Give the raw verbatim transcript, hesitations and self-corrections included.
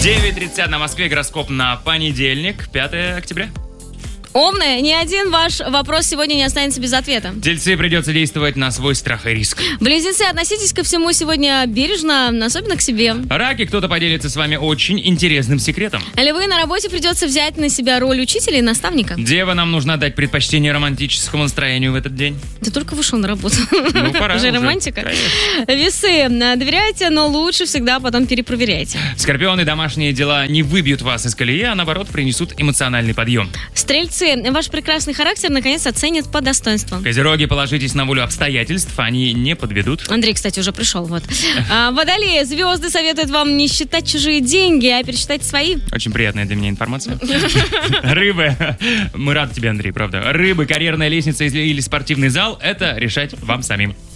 девять тридцать на Москве, гороскоп на понедельник, пятое октября. Овны, ни один ваш вопрос сегодня не останется без ответа. Тельцы, придется действовать на свой страх и риск. Близнецы, относитесь ко всему сегодня бережно, особенно к себе. Раки, кто-то поделится с вами очень интересным секретом. Львы, на работе придется взять на себя роль учителя и наставника. Дева, нам нужно дать предпочтение романтическому настроению в этот день. Ты только вышел на работу. Ну, пора уже. уже романтика. Конечно. Весы, доверяйте, но лучше всегда потом перепроверяйте. Скорпионы, домашние дела не выбьют вас из колеи, а наоборот принесут эмоциональный подъем. Стрельцы, ваш прекрасный характер наконец оценят по достоинству. Козероги, положитесь на волю обстоятельств, они не подведут. Андрей, кстати, уже пришел. Вот. А, Водолеи, звезды советуют вам не считать чужие деньги, а пересчитать свои. Очень приятная для меня информация. Рыбы, мы рады тебе, Андрей, правда. Рыбы, карьерная лестница или спортивный зал, это решать вам самим.